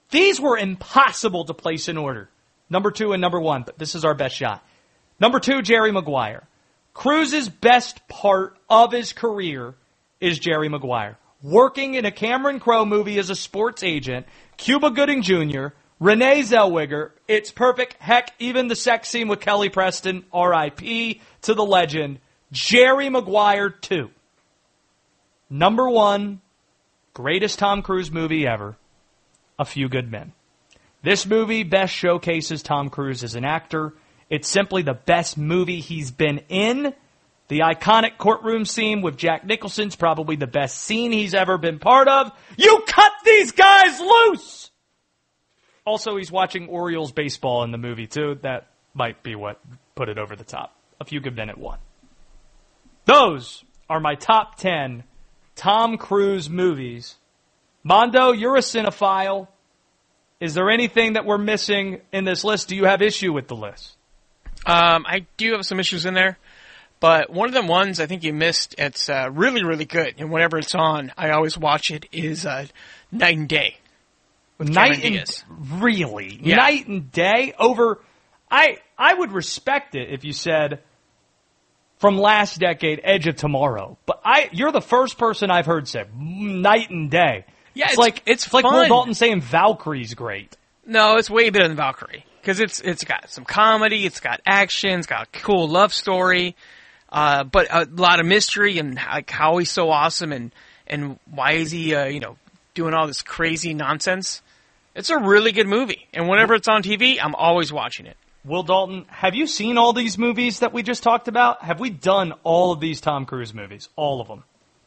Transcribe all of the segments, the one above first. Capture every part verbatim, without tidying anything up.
These were impossible to place in order. Number two and number one, but this is our best shot. Number two, Jerry Maguire. Cruise's best part of his career is Jerry Maguire. Working in a Cameron Crowe movie as a sports agent, Cuba Gooding Junior, Renee Zellweger, it's perfect. Heck, even the sex scene with Kelly Preston, R I P to the legend, Jerry Maguire two. Number one, greatest Tom Cruise movie ever, A Few Good Men. This movie best showcases Tom Cruise as an actor. It's simply the best movie he's been in. The iconic courtroom scene with Jack Nicholson's probably the best scene he's ever been part of. You cut these guys loose! Also, he's watching Orioles baseball in the movie, too. That might be what put it over the top. A Few Good Men at one. Those are my top ten Tom Cruise movies. Mondo, you're a cinephile. Is there anything that we're missing in this list? Do you have issue with the list? Um, I do have some issues in there, but one of them ones I think you missed, it's uh, really, really good, and whenever it's on, I always watch it, is uh, Night and Day. Night and really? Yeah. Night and Day over... I I would respect it if you said, from last decade, Edge of Tomorrow. But I you're the first person I've heard say, Night and Day. Yeah, it's, it's like it's, it's like fun. Will Dalton saying Valkyrie's great. No, it's way better than Valkyrie. Because it's, it's got some comedy, it's got action, it's got a cool love story, uh, but a lot of mystery and like how he's so awesome and, and why is he, uh, you know, doing all this crazy nonsense. It's a really good movie. And whenever it's on T V, I'm always watching it. Will Dalton, have you seen all these movies that we just talked about? Have we done all of these Tom Cruise movies? All of them?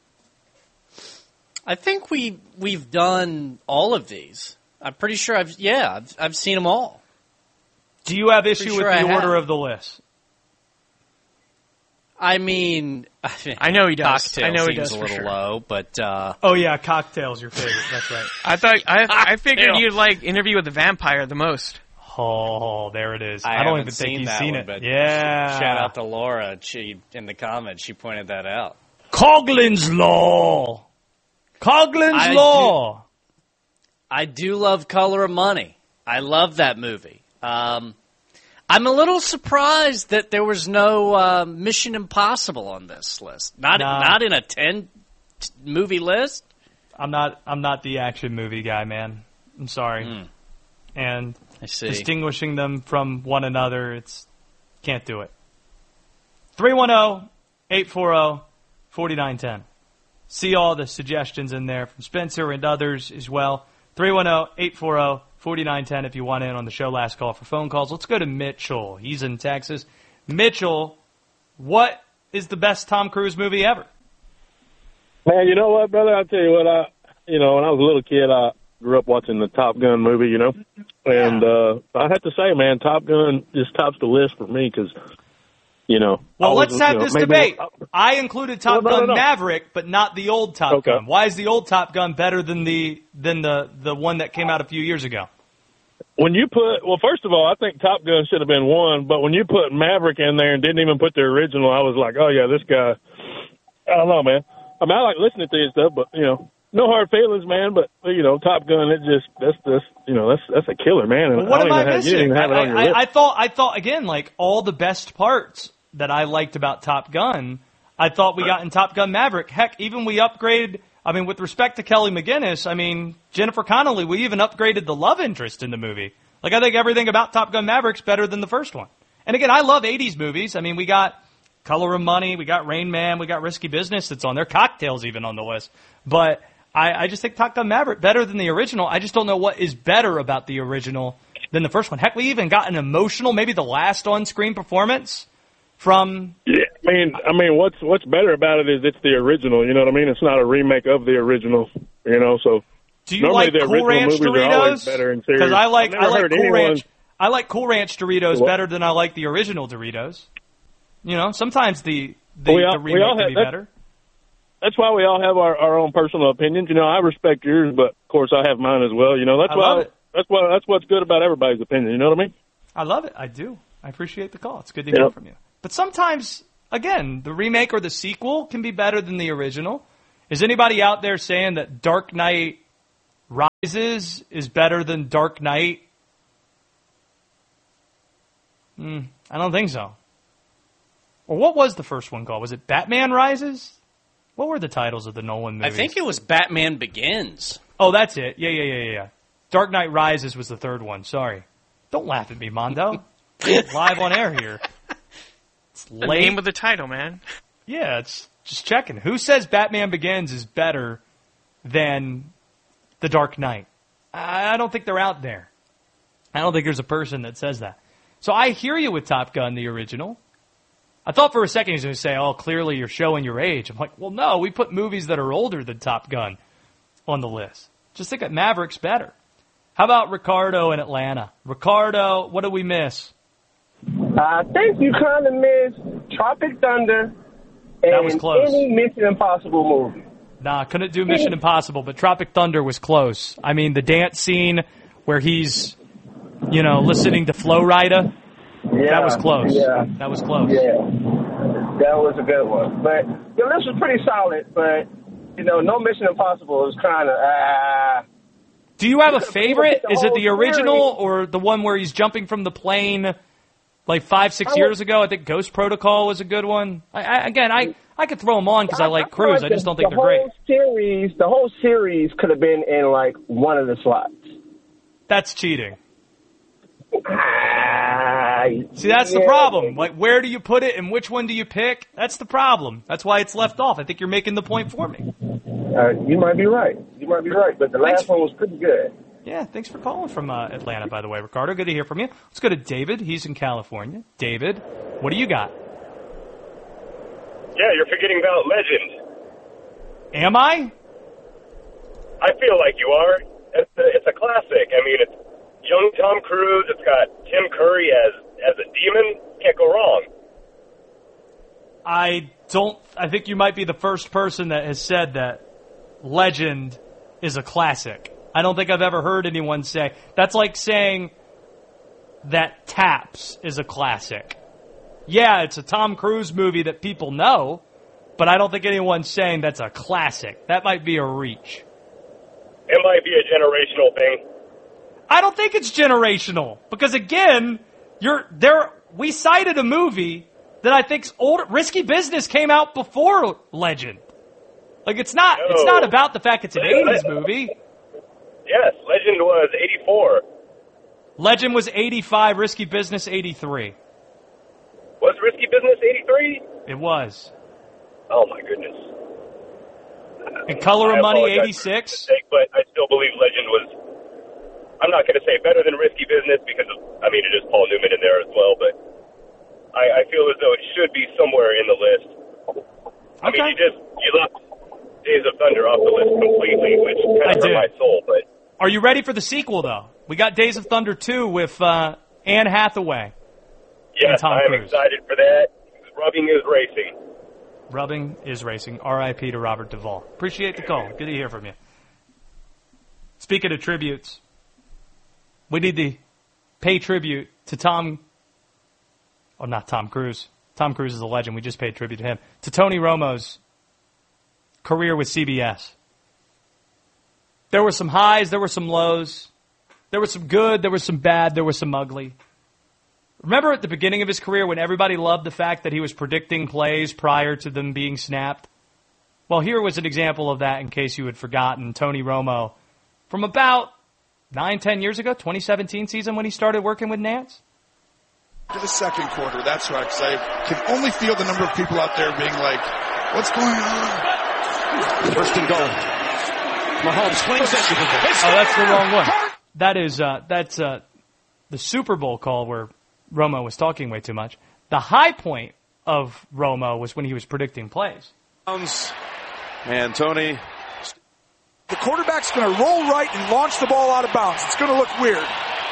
I think we, we've done all of these. I'm pretty sure I've, yeah, I've, I've seen them all. Do you have issue Pretty with sure the I order have. of the list? I mean, I know he does. Cocktail I know he seems does a for little sure. low, but uh, Oh, yeah, Cocktail's your favorite. That's right. I thought, I, I figured Cocktail. you'd like Interview with the Vampire the most. Oh, there it is. I, I, don't haven't even seen think he's that seen one, it. But Yeah. shout out to Laura. She in the comments she pointed that out. Coughlin's Law. Coughlin's I Law. I do love Color of Money. I love that movie. Um, I'm a little surprised that there was no uh, Mission Impossible on this list. Not Nah. not in a ten t- movie list. I'm not. I'm not the action movie guy, man. I'm sorry. Mm. And I see. distinguishing them from one another, it's can't do it. three one zero, eight four zero, four nine one zero. See all the suggestions in there from Spencer and others as well. three one zero, eight four zero, four nine one zero if you want in on the show. Last call for phone calls. Let's go to Mitchell. He's in Texas. Mitchell, what is the best Tom Cruise movie ever? Man, you know what, brother? I'll tell you what. I, you know, when I was a little kid, I grew up watching the Top Gun movie, you know. And uh, I have to say, man, Top Gun just tops the list for me because, you know. Well, I let's was, have you know, this maybe- debate. I included Top No, no, no, Gun no. Maverick, but not the old Top Okay. Gun. Why is the old Top Gun better than the than the, the one that came out a few years ago? When you put, well, first of all, I think Top Gun should have been one, but when you put Maverick in there and didn't even put the original, I was like, oh, yeah, this guy, I don't know, man. I mean, I like listening to his stuff, but, you know, no hard feelings, man, but, you know, Top Gun, it just, that's, that's you know, that's that's a killer, man. And Well, what I don't am I even have, you missing? didn't even have it I, on your I, list. I thought, I thought again, like all the best parts that I liked about Top Gun, I thought we got in Top Gun Maverick. Heck, even we upgraded. I mean, with respect to Kelly McGinnis, I mean Jennifer Connelly, we even upgraded the love interest in the movie. Like I think everything about Top Gun Maverick's better than the first one. And again, I love eighties movies. I mean, we got Color of Money, we got Rain Man, we got Risky Business that's on there. Cocktail's even on the list. But I, I just think Top Gun Maverick better than the original. I just don't know what is better about the original than the first one. Heck, we even got an emotional, maybe the last on-screen performance from... Yeah, I mean, I mean, what's what's better about it is it's the original. You know what I mean? It's not a remake of the original. You know, so Do you normally like the Cool original Ranch movies are always Doritos? better in series. Because I like I've I never like heard Cool anyone- Ranch. I like Cool Ranch Doritos What? better than I like the original Doritos. You know, sometimes the the, We all- the we remake all can have- be that's- better. That's why we all have our, our own personal opinions. You know, I respect yours, but of course I have mine as well. You know, that's I why love it. that's why that's what's good about everybody's opinion. You know what I mean? I love it. I do. I appreciate the call. It's good to Yep. hear from you. But sometimes, again, the remake or the sequel can be better than the original. Is anybody out there saying that Dark Knight Rises is better than Dark Knight? Hmm, I don't think so. Or what was the first one called? Was it Batman Rises? What were the titles of the Nolan movies? I think it was Batman Begins. Oh, that's it. Yeah, yeah, yeah, yeah. Dark Knight Rises was the third one. Sorry. Don't laugh at me, Mondo. Live on air here. It's The late. name of the title, man. Yeah, it's just checking. Who says Batman Begins is better than The Dark Knight? I don't think they're out there. I don't think there's a person that says that. So I hear you with Top Gun, the original. I thought for a second he was going to say, oh, clearly you're showing your age. I'm like, well, no, we put movies that are older than Top Gun on the list. Just think that Maverick's better. How about Ricardo in Atlanta? Ricardo, what did we miss? I think you kind of missed Tropic Thunder and That was close. any Mission Impossible movie. Nah, couldn't do Mission Impossible, but Tropic Thunder was close. I mean, the dance scene where he's, you know, listening to Flo Rida, Yeah, that was close. Yeah, That was close. yeah, that was a good one. But the list was pretty solid. But you know, no Mission Impossible is kind of ah. Do you have a favorite? The Is it whole the original series. or the one where he's jumping from the plane like five, six I would- years ago? I think Ghost Protocol was a good one. I, I, again, I, I could throw them on because I, like feel Cruise. like I just the- don't think the they're great. whole Series, the whole series could have been in like one of the slots. That's cheating. Ah, See, that's the yeah. problem. Like, where do you put it and which one do you pick? That's the problem. That's why it's left off. I think you're making the point for me. Uh, you might be right. You might be right. But the last Thanks. one was pretty good. Yeah, thanks for calling from uh, Atlanta, by the way, Ricardo. Good to hear from you. Let's go to David. He's in California. David, what do you got? Yeah, you're forgetting about Legend. Am I? I feel like you are. It's a, it's a classic. I mean, it's young Tom Cruise. It's got Tim Curry as as a demon. Can't go wrong. I don't. I think you might be the first person that has said that Legend is a classic. I don't think I've ever heard anyone say. That's like saying that Taps is a classic. Yeah, it's a Tom Cruise movie that people know, but I don't think anyone's saying that's a classic. That might be a reach. It might be a generational thing. I don't think it's generational because again, you're there. We cited a movie that I think's older. Risky Business came out before Legend. Like it's not. It's No. not about the fact it's an eighties movie. Yes, Legend was eighty-four. Legend was eighty-five. Risky Business eighty-three. Was Risky Business eighty-three? It was. Oh my goodness. And Color I of Money apologize for the eighty-six. mistake, but I still believe Legend was. I'm not going to say better than Risky Business because of, I mean it is Paul Newman in there as well, but I, I feel as though it should be somewhere in the list. I mean, Okay. you just you left Days of Thunder off the list completely, which kind I of hurt did. my soul. But Are you ready for the sequel though? We got Days of Thunder two with uh, Anne Hathaway. yes, Tom I am Cruise. excited for that. Rubbing is racing. Rubbing is racing. R I P to Robert Duvall. Appreciate the call. Good to hear from you. Speaking of tributes, we need to pay tribute to Tom. Oh, not Tom Cruise. Tom Cruise is a legend. We just paid tribute to him. To Tony Romo's career with C B S. There were some highs. There were some lows. There was some good. There was some bad. There was some ugly. Remember at the beginning of his career when everybody loved the fact that he was predicting plays prior to them being snapped? Well, here was an example of that in case you had forgotten. Tony Romo from about nine, ten years ago, twenty seventeen season when he started working with Nance. To the second quarter, that's right, because I can only feel the number of people out there being like, what's going on? First and goal. Mahomes swings it. Oh, that's the wrong one. That is, uh, that's uh, the Super Bowl call where Romo was talking way too much. The high point of Romo was when he was predicting plays. And Tony. The quarterback's going to roll right and launch the ball out of bounds. It's going to look weird.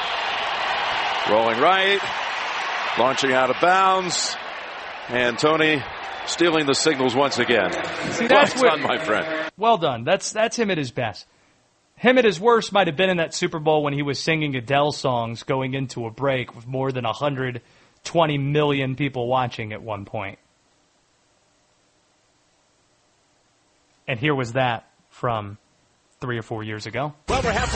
Rolling right, launching out of bounds, and Tony stealing the signals once again. See, that's well what, done, my friend. Well done. That's that's him at his best. Him at his worst might have been in that Super Bowl when he was singing Adele songs going into a break with more than one hundred twenty million people watching at one point. And here was that from three or four years ago. Well, we're halfway